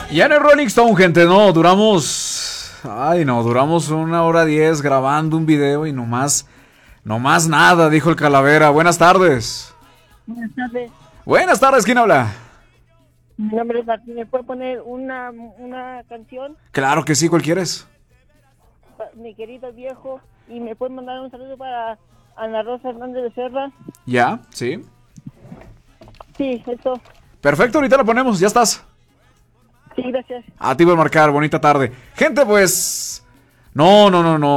Ya en el Rolling Stone, gente, no, duramos... Ay, no, duramos 1 hora 10 grabando un video y nomás nada, dijo el Calavera. Buenas tardes. Buenas tardes. Buenas tardes, ¿quién habla? Mi nombre es Martín. ¿Me puede poner una canción? Claro que sí, ¿cuál quieres? Mi querido viejo. Y me puede mandar un saludo para Ana Rosa Hernández de Serra. ¿Ya? ¿Sí? Sí, eso. Perfecto, ahorita la ponemos, ya estás. Sí, gracias. A ti por marcar, bonita tarde. Gente, pues... No,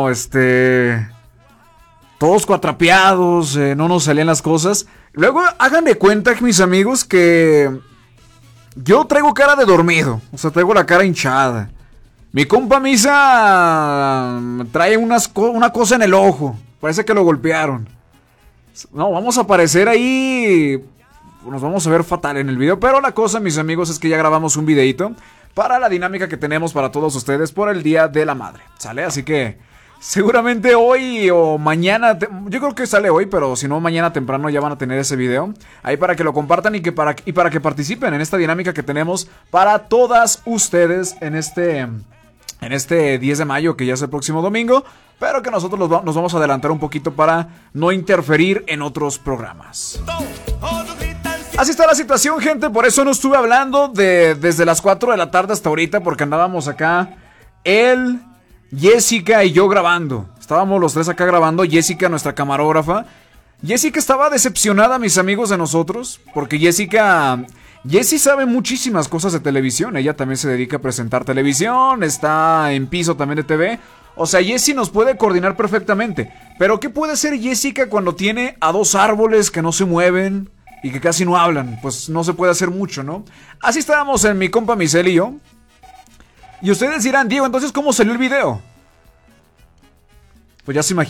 todos cuatrapeados, no nos salían las cosas. Luego, hagan de cuenta, mis amigos, que... Yo traigo cara de dormido, o sea, traigo la cara hinchada. Mi compa Misa trae una cosa en el ojo, parece que lo golpearon. No, vamos a aparecer ahí... Nos vamos a ver fatal en el video, pero la cosa, mis amigos, es que ya grabamos un videito para la dinámica que tenemos para todos ustedes por el Día de la Madre, ¿sale? Así que seguramente hoy o mañana, yo creo que sale hoy, pero si no mañana temprano ya van a tener ese video ahí para que lo compartan y para que participen en esta dinámica que tenemos para todas ustedes en este 10 de mayo, que ya es el próximo domingo, pero que nosotros nos vamos a adelantar un poquito para no interferir en otros programas. Así está la situación, gente, por eso no estuve hablando desde las 4 de la tarde hasta ahorita, porque andábamos acá, Jessica y yo grabando. Estábamos los tres acá grabando, Jessica, nuestra camarógrafa. Jessica estaba decepcionada, mis amigos, de nosotros, porque Jessie sabe muchísimas cosas de televisión. Ella también se dedica a presentar televisión, está en piso también de TV. O sea, Jessie nos puede coordinar perfectamente. Pero ¿qué puede hacer Jessica cuando tiene a dos árboles que no se mueven y que casi no hablan? Pues no se puede hacer mucho, ¿no? Así estábamos en mi compa Michelle y yo. Y ustedes dirán, Diego, entonces ¿cómo salió el video? Pues ya se imaginan.